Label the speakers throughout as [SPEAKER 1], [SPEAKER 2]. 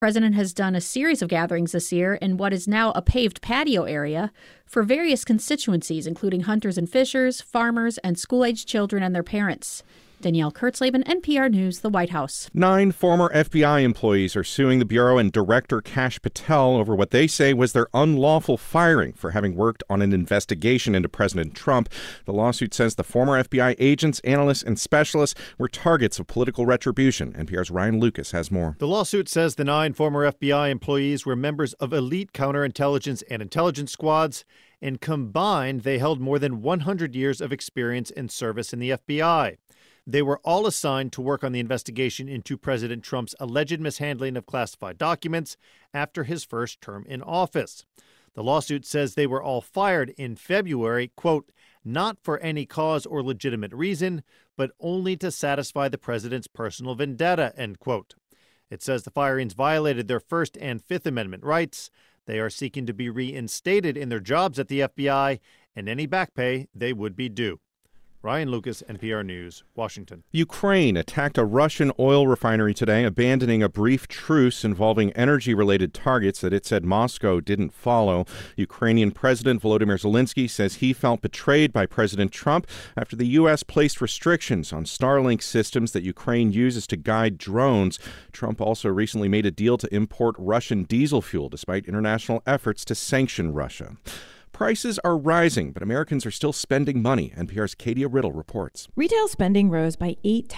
[SPEAKER 1] The president has done a series of gatherings this year in what is now a paved patio area for various constituencies, including hunters and fishers, farmers, and school-aged children and their parents. Danielle Kurtzleben, NPR News, the White House.
[SPEAKER 2] 9 former FBI employees are suing the Bureau and Director Kash Patel over what they say was their unlawful firing for having worked on an investigation into President Trump. The lawsuit says the former FBI agents, analysts, and specialists were targets of political retribution. NPR's Ryan Lucas has more.
[SPEAKER 3] The lawsuit says the 9 former FBI employees were members of elite counterintelligence and intelligence squads, and combined, they held more than 100 years of experience and service in the FBI. They were all assigned to work on the investigation into President Trump's alleged mishandling of classified documents after his first term in office. The lawsuit says they were all fired in February, quote, not for any cause or legitimate reason, but only to satisfy the president's personal vendetta, end quote. It says the firings violated their First and Fifth Amendment rights. They are seeking to be reinstated in their jobs at the FBI, and any back pay they would be due. Ryan Lucas, NPR News, Washington.
[SPEAKER 2] Ukraine attacked a Russian oil refinery today, abandoning a brief truce involving energy-related targets that it said Moscow didn't follow. Ukrainian President Volodymyr Zelensky says he felt betrayed by President Trump after the U.S. placed restrictions on Starlink systems that Ukraine uses to guide drones. Trump also recently made a deal to import Russian diesel fuel despite international efforts to sanction Russia. Prices are rising, but Americans are still spending money. NPR's Katie Riddle reports.
[SPEAKER 4] Retail spending rose by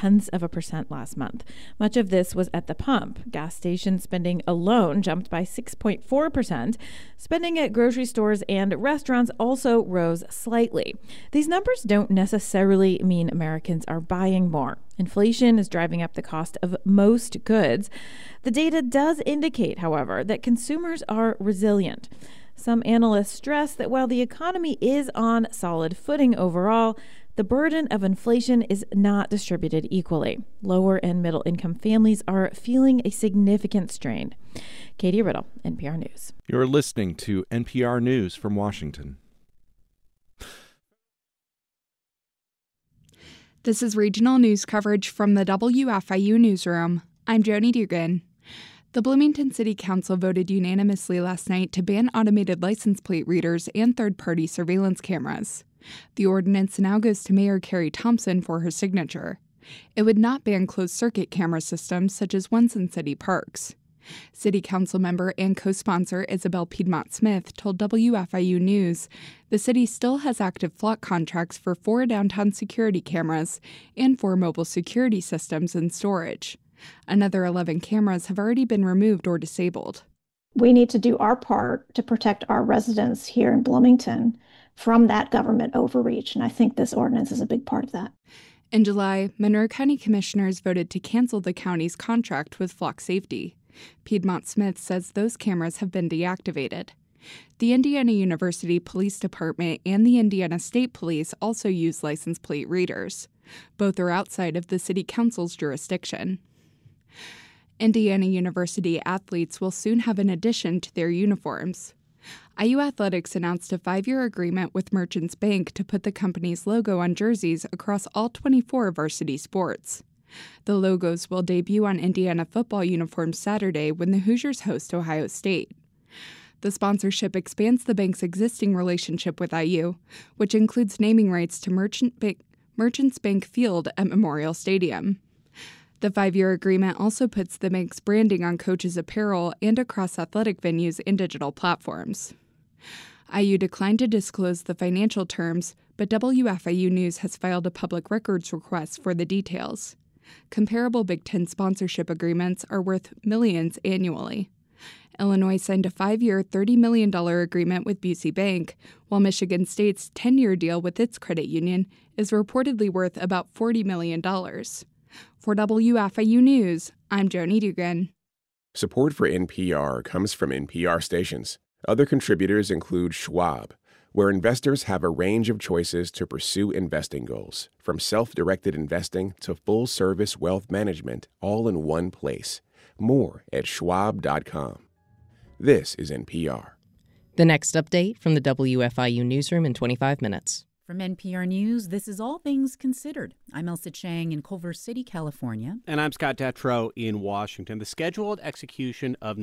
[SPEAKER 4] 0.8% last month. Much of this was at the pump. Gas station spending alone jumped by 6.4%. Spending at grocery stores and restaurants also rose slightly. These numbers don't necessarily mean Americans are buying more. Inflation is driving up the cost of most goods. The data does indicate, however, that consumers are resilient. Some analysts stress that while the economy is on solid footing overall, the burden of inflation is not distributed equally. Lower and middle income families are feeling a significant strain. Katie Riddle, NPR News.
[SPEAKER 2] You're listening to NPR News from Washington.
[SPEAKER 5] This is regional news coverage from the WFIU newsroom. I'm Joni Dugan. The Bloomington City Council voted unanimously last night to ban automated license plate readers and third-party surveillance cameras. The ordinance now goes to Mayor Carrie Thompson for her signature. It would not ban closed-circuit camera systems such as ones in city parks. City Council member and co-sponsor Isabel Piedmont Smith told WFIU News the city still has active flock contracts for 4 downtown security cameras and 4 mobile security systems in storage. Another 11 cameras have already been removed or disabled.
[SPEAKER 6] We need to do our part to protect our residents here in Bloomington from that government overreach, and I think this ordinance is a big part of that.
[SPEAKER 5] In July, Monroe County commissioners voted to cancel the county's contract with Flock Safety. Piedmont Smith says those cameras have been deactivated. The Indiana University Police Department and the Indiana State Police also use license plate readers. Both are outside of the City Council's jurisdiction. Indiana University athletes will soon have an addition to their uniforms. IU Athletics announced a 5-year agreement with Merchants Bank to put the company's logo on jerseys across all 24 varsity sports. The logos will debut on Indiana football uniforms Saturday when the Hoosiers host Ohio State. The sponsorship expands the bank's existing relationship with IU, which includes naming rights to Merchants Bank Field at Memorial Stadium. The 5-year agreement also puts the bank's branding on coaches' apparel and across athletic venues and digital platforms. IU declined to disclose the financial terms, but WFIU News has filed a public records request for the details. Comparable Big Ten sponsorship agreements are worth millions annually. Illinois signed a 5-year, $30 million agreement with Busey Bank, while Michigan State's 10-year deal with its credit union is reportedly worth about $40 million. For WFIU News, I'm Joni Dugan.
[SPEAKER 7] Support for NPR comes from NPR stations. Other contributors include Schwab, where investors have a range of choices to pursue investing goals, from self-directed investing to full-service wealth management, all in one place. More at schwab.com. This is NPR.
[SPEAKER 8] The next update from the WFIU newsroom in 25 minutes. From NPR News, this is All Things Considered. I'm Elsa Chang in Culver City, California.
[SPEAKER 9] And I'm Scott Detrow in Washington. The scheduled execution of